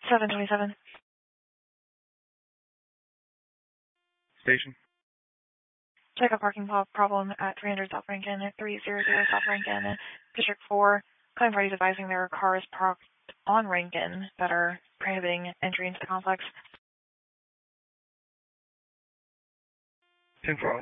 727. Station. Check a parking problem at 300 South Rankin, 300 South Rankin, District 4. Claim parties advising there are cars parked on Rankin that are prohibiting entry into the complex. 10-4.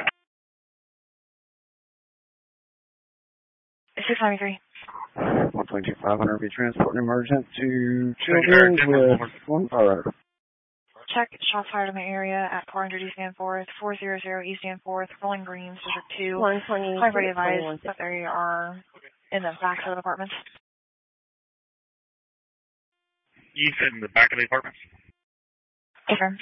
693. 122-500 be transporting emergent to children with one fire. Check shots fired in the area at 400 East and 4th, 400 East and 4th, Rolling Greens, District 2. 120. Claim party advised that they are in the back of the apartments. You said in the back of the apartments? Confirm.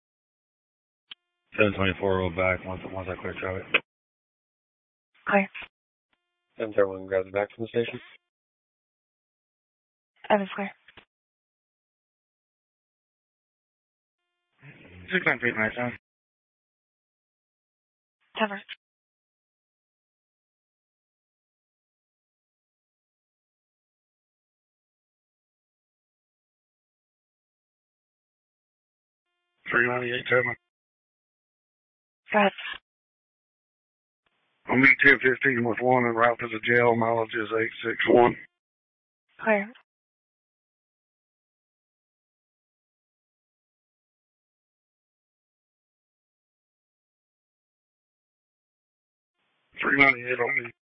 724 will back once I clear traffic. Clear. 701 grabs it back from the station. Evans clear. 693 nice sound. Cover. Go ahead. I'll meet 1015 with one en route to the jail. Mileage is 861. Clear. $398 on me.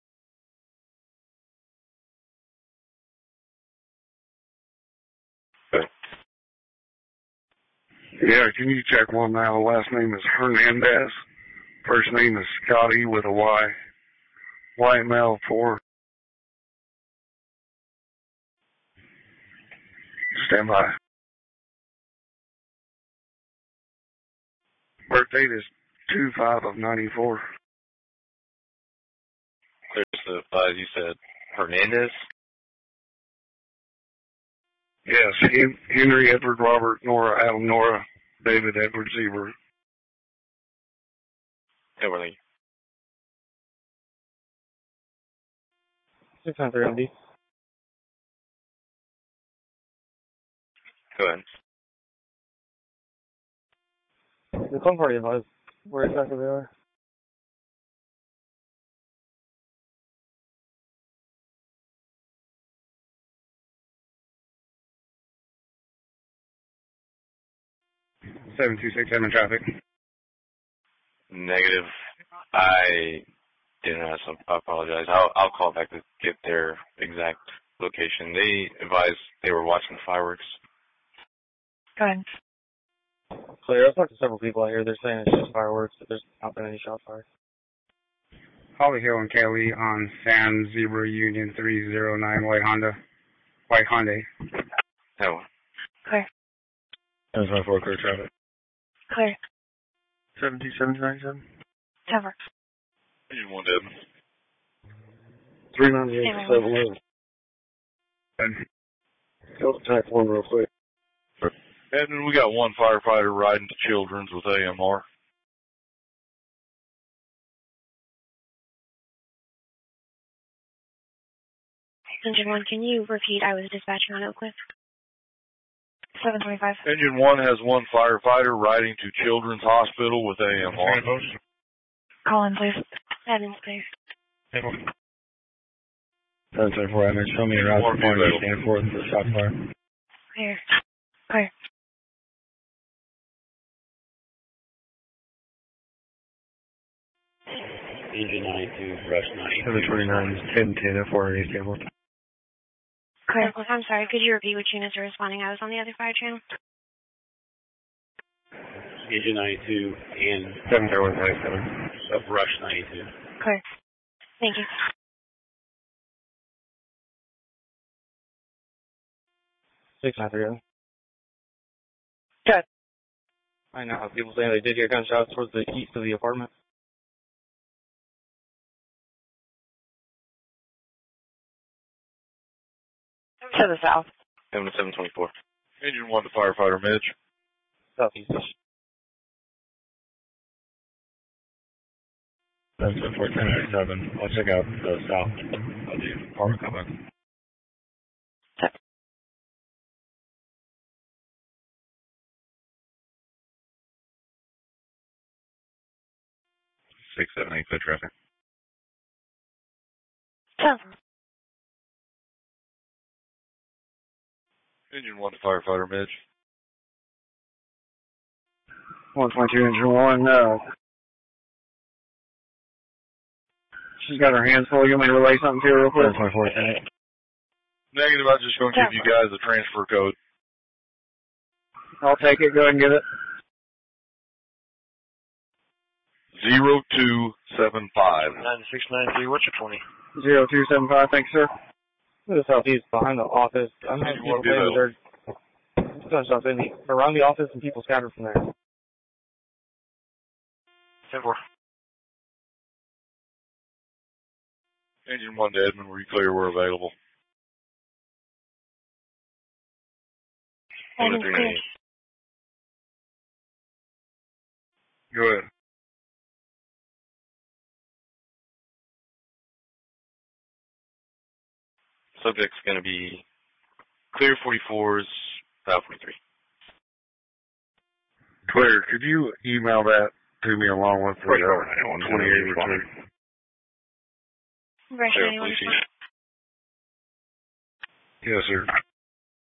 Yeah, can you check one now? Last name is Hernandez. First name is Scotty with a Y. White male 4. Stand by. Birth date is 2/5/94. There's the you said Hernandez? Yes, Henry, Edward, Robert, Nora, Adam, Nora, David, Edward, Zebra. Everly. 693 MD. Go ahead. The phone party advised where exactly they are. $726 traffic. Negative. I didn't have some. I apologize. I'll call back to get their exact location. They advised they were watching fireworks. Go ahead. Clear. I've talked to several people out here. They're saying it's just fireworks, but there's not been any shots fired. Holly Hill and Kelly on San Zebra Union 309 White Hyundai. No. Clear. 724 clear traffic. Clear. 72797. Cover. Engine 1 dead. 398 711. Go to type 1 real quick. Edmund, we got one firefighter riding to Children's with AMR. Engine 1, can you repeat? I was dispatching on Oak Cliff. 725. Engine 1 has one firefighter riding to Children's Hospital with AMR. Call in, please. Evans, please. 724 Evans, show me a route to point and stand for the shot fire. Clear. Clear. Engine 92, Rush 90. 729 is 1010 at 480 Stanford. Clear. I'm sorry, could you repeat which units are responding? I was on the other fire channel. Engine 92 and 70157 of Rush 92. Clear. Thank you. 693. Good. I know how people saying they did hear gunshots towards the east of the apartment. To the south. 724. Engine 1 to firefighter Mitch. Southeast. 724 I'll check out the south of the apartment complex. 678 foot traffic. 10. Engine 1 to firefighter, Midge. 122 engine 1, she's got her hands full. You want me to relay something to her real quick? 24. Negative, I'm just going to give you guys the transfer code. I'll take it. Go ahead and get it. 0275. 9693, what's your 20? 0275, thanks, sir. To the southeast, behind the office. I'm not You won't be there. Around the office and people scattered from there. 10-4. Engine 1 to Edmond, were you clear? We're available. Edmund's clear. Go ahead. Subject's going to be clear 44s, about 43. Clear. Could you email that to me along with the 28 return? Rush Clear, 91. police chief. Yes, sir.